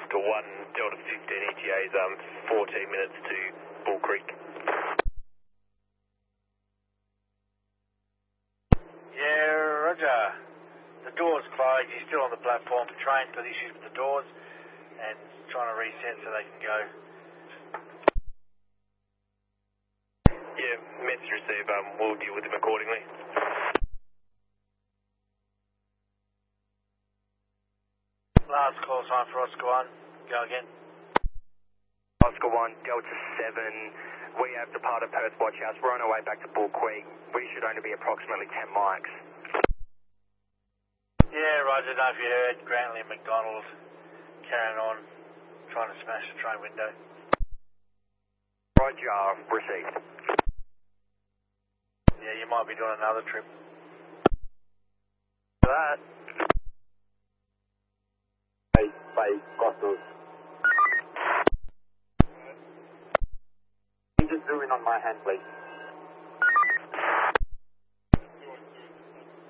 Oscar 1, Delta 15 ETA's 14 minutes to Bull Creek. Yeah, roger. The door's closed, he's still on the platform. The train's got issues with the doors and trying to reset so they can go. Yeah, message received, we'll deal with him accordingly. Last call sign for Oscar 1, go again. Oscar 1, Delta 7, we have departed Perth Watch House. We're on our way back to Bull Creek. We should only be approximately 10 mics. Yeah, roger, don't know if you heard, Grantley and McDonald carrying on, trying to smash the train window. Roger, received. Yeah, you might be doing another trip. That. By Costos. Just zoom in on my hand, please.